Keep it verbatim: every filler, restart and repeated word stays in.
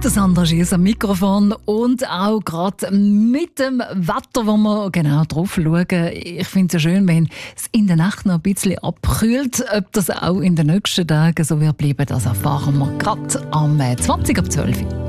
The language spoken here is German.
der Sandra Schiess am Mikrofon und auch gerade mit dem Wetter, wo wir genau drauf schauen. Ich finde es ja schön, wenn es in der Nacht noch ein bisschen abkühlt. Ob das auch in den nächsten Tagen so wird bleiben, das erfahren wir gerade am zwanzig ab zwölf.